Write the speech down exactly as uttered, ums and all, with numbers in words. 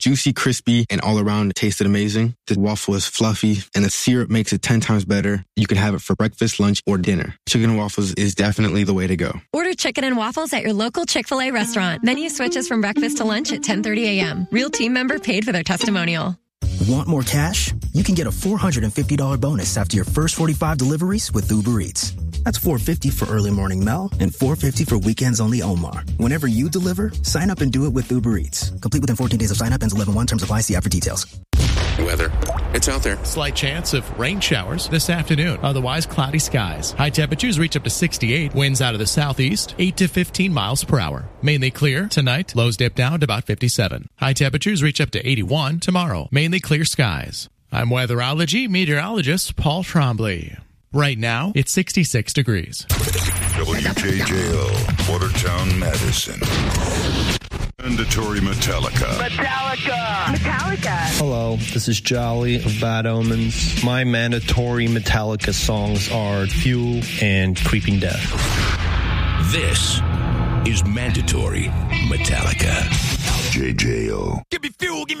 Juicy, crispy, and all around tasted amazing. The waffle is fluffy, and the syrup makes it ten times better. You can have it for breakfast, lunch, or dinner. Chicken and waffles is definitely the way to go. Order chicken and waffles at your local Chick-fil-A restaurant. Menu switches from breakfast to lunch at ten thirty a.m. Real team member paid for their testimonial. Want more cash? You can get a four hundred fifty dollars bonus after your first forty-five deliveries with Uber Eats. That's four hundred fifty dollars for early morning Mel and four hundred fifty dollars for weekends only Omar. Whenever you deliver, sign up and do it with Uber Eats. Complete within fourteen days of sign up, ends eleven one. Terms apply. See app for details. Weather. It's out there. Slight chance of rain showers this afternoon. Otherwise, cloudy skies. High temperatures reach up to sixty-eight. Winds out of the southeast, eight to fifteen miles per hour. Mainly clear tonight. Lows dip down to about fifty-seven. High temperatures reach up to eighty-one tomorrow. Mainly clear skies. I'm weatherology meteorologist Paul Trombley. Right now, it's sixty-six degrees. W J J O, Watertown, Madison. Mandatory Metallica. Metallica! Metallica! Hello, this is Jolly of Bad Omens. My mandatory Metallica songs are Fuel and Creeping Death. This is Mandatory Metallica. J J O. Give me fuel, give me